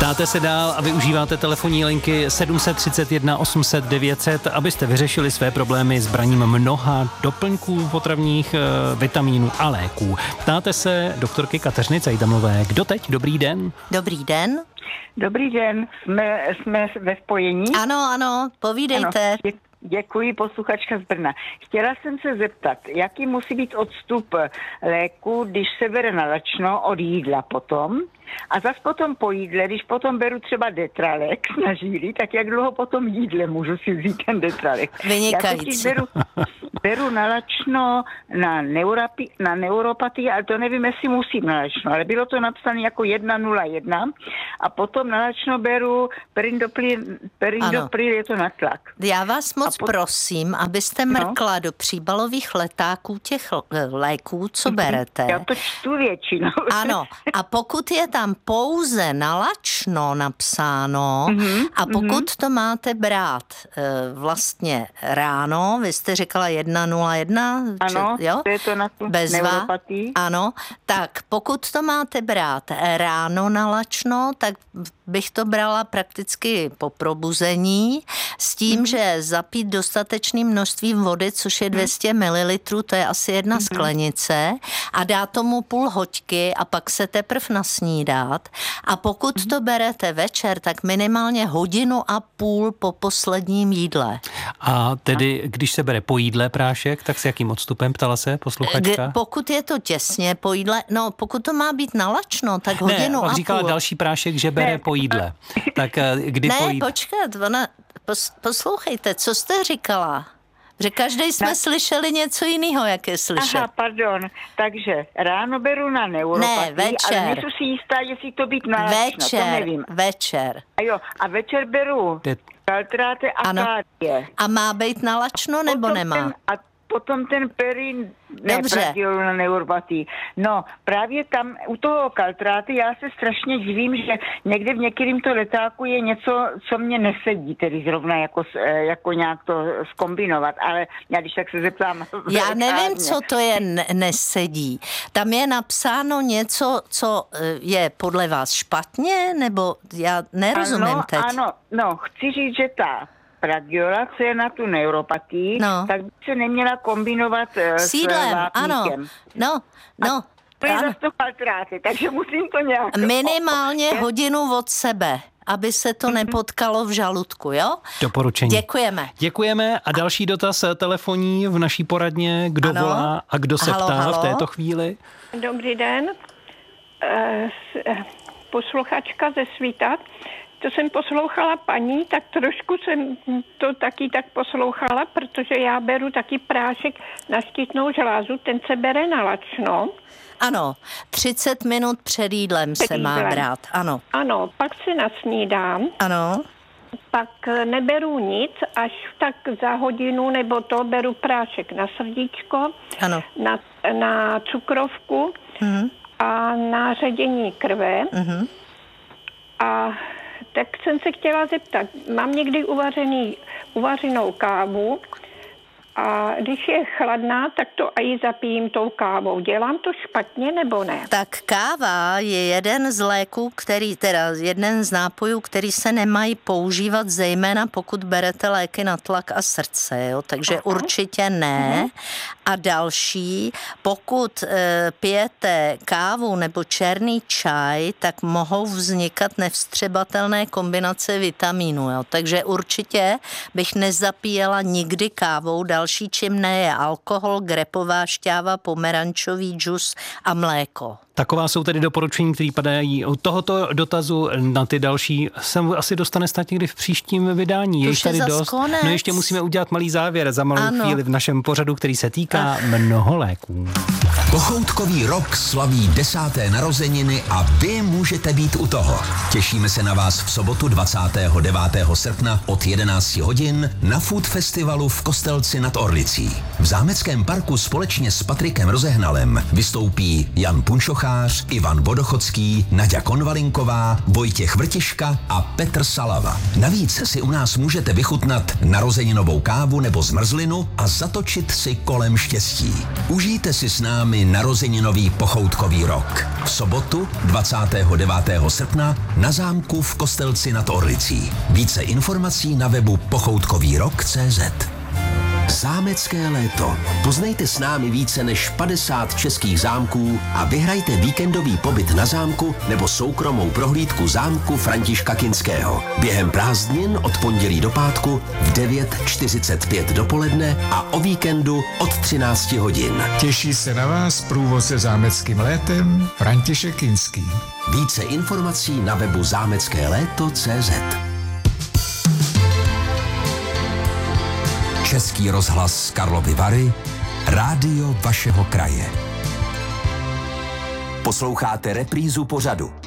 Ptáte se dál a využíváte telefonní linky 731 800 900, abyste vyřešili své problémy s braním mnoha doplňků potravních, vitamínů a léků. Ptáte se doktorky Kateřiny Cajdamové. Kdo teď? Dobrý den. Dobrý den. Dobrý den, jsme ve spojení. Ano, povídejte. Ano, děkuji, posluchačka z Brna. Chtěla jsem se zeptat, jaký musí být odstup léku, když se bere nalačno od jídla potom, a zas potom po jídle, když potom beru třeba Detralex na žíly, tak jak dlouho potom jídle můžu si vzít ten Detralex? Vynikající. Já beru nalačno na neuropatii, ale to nevím, jestli musím nalačno, ale bylo to napsané jako 101 a potom nalačno beru perindopril, je to na tlak. Já vás moc prosím, abyste mrkla do příbalových letáků těch léků, co berete. Já to čtu většinou. Ano, a pokud je tam pouze nalačno napsáno a pokud to máte brát vlastně ráno, vy jste říkala 101, ano, jo? To je to na tu neuropatii. Ano, tak pokud to máte brát ráno nalačno, tak bych to brala prakticky po probuzení s tím, že zapít dostatečné množství vody, což je 200 ml, to je asi jedna sklenice, a dát tomu půl hoďky a pak se teprv nasnídat. A pokud to berete večer, tak minimálně 1,5 hodiny po posledním jídle. A tedy, když se bere po jídle prášek, tak s jakým odstupem, ptala se posluchačka? Pokud je to těsně po jídle, pokud to má být nalačno, tak 1,5 hodiny. Ne, říkala další prášek, že bere po jídle. Tak kdy po jídle? Počkat, poslouchejte, co jste říkala? Že každý jsme slyšeli něco jiného, jak je slyšet. Aha, pardon. Takže ráno beru na neuropatii, ne, večer. Ale nejsem si jistá, jestli to být nalačno, to nevím. Večer. A večer beru kaltráty a kádie. A má být nalačno, nebo nemá? Potom ten pradiol na neuropatii. No, právě tam u toho kaltráty já se strašně divím, že někde v některým to letáku je něco, co mě nesedí, tedy zrovna jako nějak to zkombinovat, ale já když tak se zeptám. Já nevím, co to je nesedí. Tam je napsáno něco, co je podle vás špatně, nebo já nerozumím teď. Ano, chci říct, že ta pradiola, co je na tu neuropatii, tak by se neměla kombinovat s vápníkem. To je zase to kaltráty, takže musím to nějak... Minimálně 1 hodinu od sebe, aby se to nepotkalo v žaludku, jo? Doporučení. Děkujeme. A další dotaz telefonní v naší poradně. Kdo volá a kdo se ptá v této chvíli? Dobrý den. Posluchačka ze Svíta. To jsem poslouchala paní, tak trošku jsem to taky tak poslouchala, protože já beru taky prášek na štítnou žlázu, ten se bere nalačno. Ano, 30 minut před jídlem se má brát, ano. Ano, pak si nasnídám. Ano. Pak neberu nic, až tak za hodinu nebo to beru prášek na srdíčko, ano. Na cukrovku a na ředění krve. A tak jsem se chtěla zeptat, mám někdy uvařenou kávu a když je chladná, tak to i zapijím tou kávou. Dělám to špatně nebo ne? Tak káva je jeden z léků, jeden z nápojů, který se nemají používat, zejména pokud berete léky na tlak a srdce, jo? Takže určitě ne. A další, pokud pijete kávu nebo černý čaj, tak mohou vznikat nevstřebatelné kombinace vitamínů, jo? Takže určitě bych nezapíjela nikdy kávou. Další čím ne je alkohol, grepová šťáva, pomerančový džus a mléko. Taková jsou tedy doporučení, které padají u tohoto dotazu. Na ty další se asi dostane snad někdy v příštím vydání. Je tady dost. Konec. No ještě musíme udělat malý závěr za malou chvíli v našem pořadu, který se týká mnoho léků. Kochoutkový rok slaví 10. narozeniny a vy můžete být u toho. Těšíme se na vás v sobotu 29. srpna od 11 hodin na Food Festivalu v Kostelci nad Orlicí. V zámeckém parku společně s Patrikem Rozehnalem vystoupí Jan Punčocha, Luchář, Ivan Vodochodský, Naďa Konvalinková, Vojtěch Vrtiška a Petr Salava. Navíc si u nás můžete vychutnat narozeninovou kávu nebo zmrzlinu a zatočit si kolem štěstí. Užijte si s námi narozeninový pochoutkový rok. V sobotu 29. srpna na zámku v Kostelci nad Orlicí. Více informací na webu pochoutkovýrok.cz. Zámecké léto. Poznejte s námi více než 50 českých zámků a vyhrajte víkendový pobyt na zámku nebo soukromou prohlídku zámku Františka Kinského. Během prázdnin od pondělí do pátku v 9:45 dopoledne a o víkendu od 13 hodin. Těší se na vás průvodce zámeckým létem František Kinský. Více informací na webu zámeckéléto.cz. Český rozhlas Karlovy Vary, rádio vašeho kraje. Posloucháte reprízu pořadu